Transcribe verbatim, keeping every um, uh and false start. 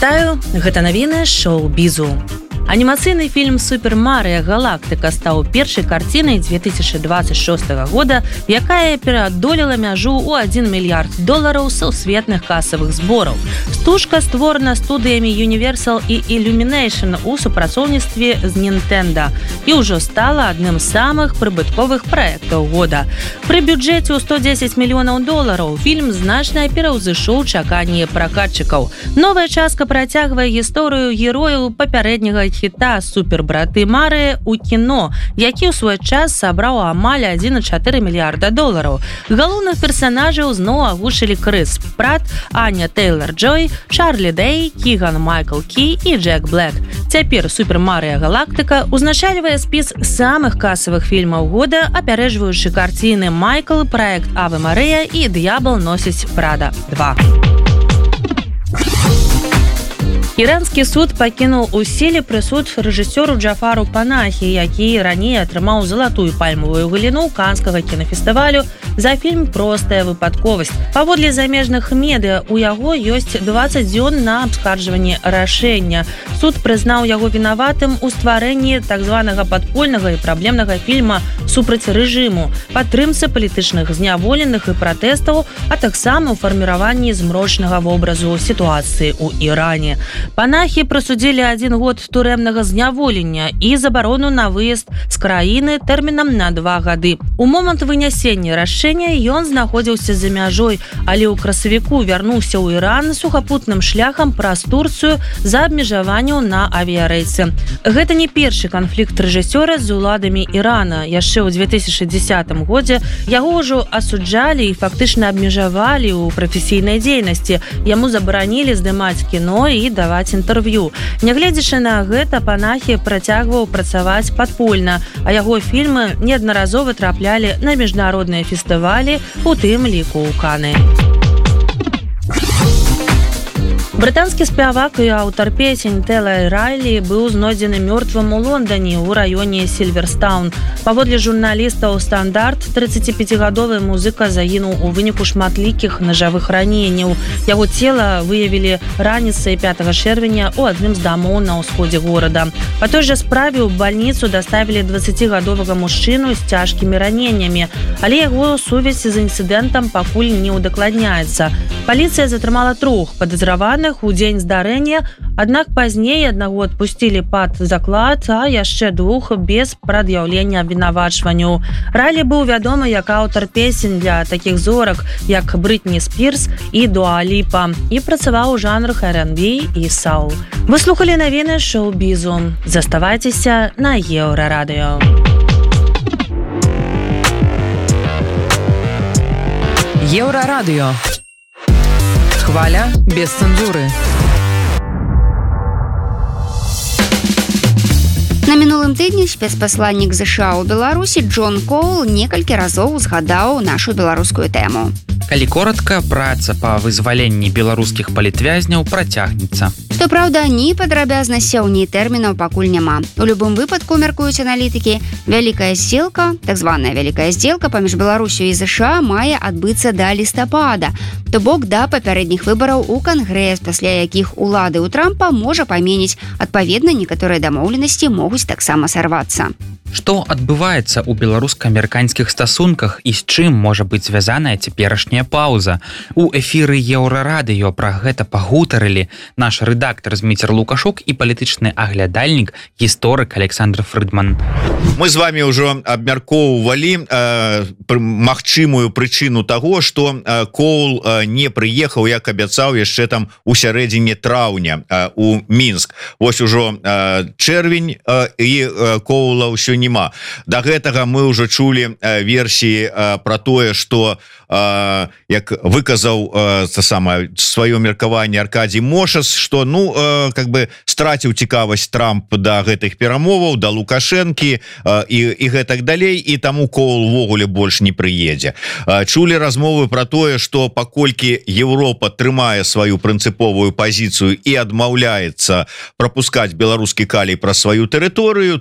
Вітаю, гэта навіны шоу-бізу. Анімацыйны фільм «Супер Марыо Галактыка» стаў першай карцінай две тысячи двадцать шостага года, якая пераадолела мяжу ў адзін мільярд долараў сусветных касавых збораў. Стужка створана студыямі Universal і Illumination у супрацоўніцтве з Nintendo і ўжо стала адным з самых прыбытковых праектаў года. Пры бюджэце ў сто дзесяць мільёнаў долараў фільм значна пераўзышоў чаканні пракатчыкаў. Новая частка працягвае гісторыю герояў папярэдняга хіта «Супер-браты Марыо» у кіно, які ў свой час сабраў амаль адзін і чатыры мільярда долараў. Галоўных персанажаў зноў агучылі Крыс Пратт, Аня Тэйлар-Джой, Чарлі Дэй, Кіган Майкл Кі і Джек Блэк. Цяпер «Супер Марыо Галактыка» узначальвае спіс самых касавых фільмаў года, апярэджваючы карціны «Майкл», «Праект Аве Марыя» і «Д'ябал носіць Прада два». Іранскі суд пакінуў у сіле прысуд рэжысёру Джафару Панахі, які раней атрымаў залатую пальмавую галіну канскага кінафестывалю за фільм «Простая выпадковасць». Паводле замежных медыа у яго ёсць дваццаць дзён на абскарджванне рашэння. Суд прызнаў яго вінаватым у стварэнні так званага падпольнага і праблемнага фільма супраць рэжыму, падтрымцы палітычных зняволеных і пратэстаў, а таксама ў фарміраванні змрочнага вобразу сітуацыі ў Іране. Панахі прысудзілі адзін год турэмнага зняволення і забарону на выезд з краіны тэрмінам на два гады. У момант вынясення рашэння ён знаходзіўся за мяжой, але ў красавіку вярнуўся ў Іран сухапутным шляхам праз Турцыю за абмежаванняў на авіярэйсы. Гэта не першы канфлікт рэжысёра з уладамі Ірана. Яшчэ ў две тысячи дзесятым годзе яго ўжо асуджалі і фактычна абмежавалі ў прафесійнай дзейнасці. Яму забаранілі здымаць кіно і даваць інтэрв'ю. Нягледзячы на гэта, Панахі працягваў працаваць падпольна, а яго фільмы неаднаразова траплялі на міжнародныя фестывалі, у тым ліку ў Каны. Брытанскі спявак і аўтар песень Тэлай Райлі быў знойдзены мёртвым у Лондоне ў раёне Сільверстаун. Паводле журналістаў «Стандарт», трыццаціпяцігадовы музыка загінуў у выніку шматлікіх нажавых раненняў. Яго цела выявілі раніцай пятага чэрвеня ў адным з дамоў на ўсходзе горада. Па той жа справе ў бальніцу даставілі дваццацігадовага мужчыну з цяжкімі раненнямі, але яго сувязь з інцыдэнтам пакуль не ўдакладняецца. Паліцыя затрымала трох падазраваных у дзень здарэння, аднак пазней аднаго адпусцілі пад заклад, а яшчэ двух без прад'яўлення абвінавачванняў. Райлі быў вядомы як аўтар песень для такіх зорак, як Брытні Спірс і Дуа Ліпа, і працаваў у жанрах эр энд би і саул. Вы слухалі навіны шоу-бізу. Заставайцеся на Еўрарадыё. Еўрарадыё. Хваля без цэнзуры. На мінулым тыдні спецпасланнік ЗША ў Беларусі Джон Коул некалькі разоў узгадаў нашу беларускую тэму. Калі коротка, праца па вызваленні беларускіх палітвязняў працягнецца. Што праўда, ні падрабязнасцяў, ні тэрмінаў пакуль няма. У любым выпадку, мяркуюць аналітыкі, вялікая здзелка, так званая вялікая здзелка паміж Беларусю і ЗША мае адбыцца да лістапада, то бок да папярэдніх выбараў у Кангрэс, пасля якіх улады ў Трампа можа паменіць. Адпаведна, некаторыя дамоўленасці могуць таксама сарвацца. Што адбываецца ў беларуска-амерыканскіх стасунках і з чым можа быць звязаная цяперашняя паўза? У эфіры Еўрарадыё пра гэта пагутарылі наш рэдактар Зміцер Лукашук і палітычны аглядальнік, гісторык Александр Фрыдман. Мы з вами ўжо абмяркоўвалі э, магчымую прычыну таго, што э, Коул э, не прыехаў, як абяцаў, яшчэ там у сярэдзіне траўня э, у Мінск. Вось ужо э, чэрвень э, і э, Коула ўсё няма. Да гэтага мы ўжо чулі э, версіі э, пра тое, што э, як выказаў э, самае сваё меркаванне Аркадій Мошас, што ну э, как бы страціў цікавасць Трамп да гэтых перамоваў, да Лукашэнкі э, і, і гэтак далей, і таму Коул увогуле больш не прыедзе. Э, чулі размовы пра тое, што паколькі Еўропа трымае сваю прынцыповую пазіцыю і адмаўляецца прапускаць беларускі калій праз сваю тэрыторыю,